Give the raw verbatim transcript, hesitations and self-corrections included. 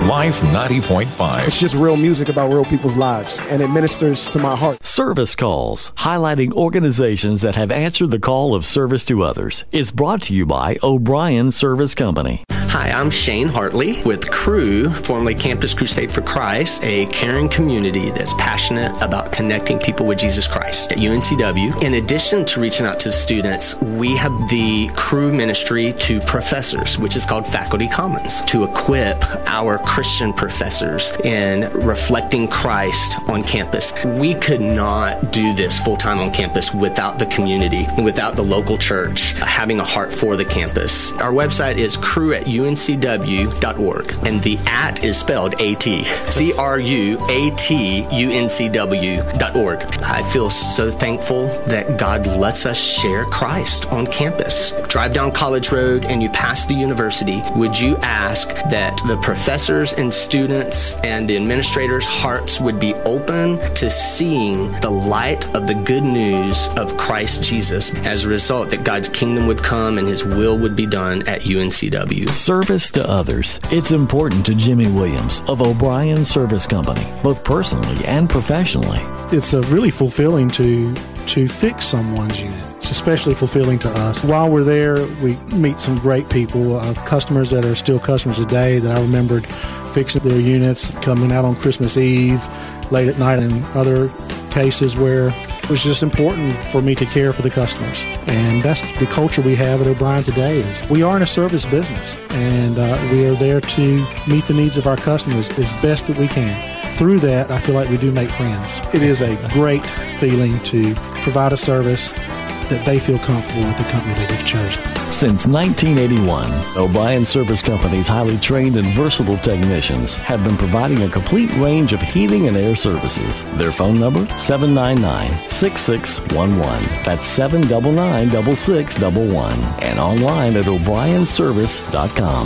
Life ninety point five. It's just real music about real people's lives, and it ministers to my heart. Service Calls, highlighting organizations that have answered the call of service to others, is brought to you by O'Brien Service Company. Hi, I'm Shane Hartley with Cru, formerly Campus Crusade for Christ, a caring community that's passionate about connecting people with Jesus Christ at U N C W. In addition to reaching out to students, we have the Cru ministry to professors, which is called Faculty Commons, to equip our Christian professors in reflecting Christ on campus. We could not do this full-time on campus without the community, without the local church having a heart for the campus. Our website is cru at U N C W dot org, and the at is spelled A T. C R U A T U N C W dot org. I feel so thankful that God lets us share Christ on campus. Drive down College Road and you pass the university. Would you ask that the professors and students and the administrators' hearts would be open to seeing the light of the good news of Christ Jesus? As a result, that God's kingdom would come and His will would be done at U N C W. Service to others. It's important to Jimmy Williams of O'Brien Service Company, both personally and professionally. It's a really fulfilling to to fix someone's unit. It's especially fulfilling to us. While we're there, we meet some great people, uh, customers that are still customers today that I remembered fixing their units, coming out on Christmas Eve, late at night, and other cases where it was just important for me to care for the customers. And that's the culture we have at O'Brien today. Is we are in a service business, and uh, we are there to meet the needs of our customers as best that we can. Through that, I feel like we do make friends. It is a great feeling to provide a service that they feel comfortable with the company that they've chosen. Since nineteen eighty-one, O'Brien Service Company's highly trained and versatile technicians have been providing a complete range of heating and air services. Their phone number, seven nine nine, six six one one. That's seven nine nine, six six one one. And online at o'brien service dot com.